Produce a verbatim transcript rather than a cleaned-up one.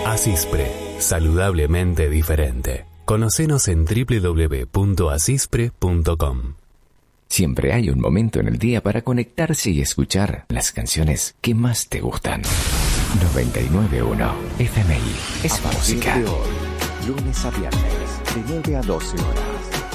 Asispre, saludablemente diferente. Conocenos en doble u doble u doble u punto asispre punto com. Siempre hay un momento en el día para conectarse y escuchar las canciones que más te gustan. noventa y nueve punto uno F M I es a música. De hoy, lunes a viernes, de nueve a doce horas.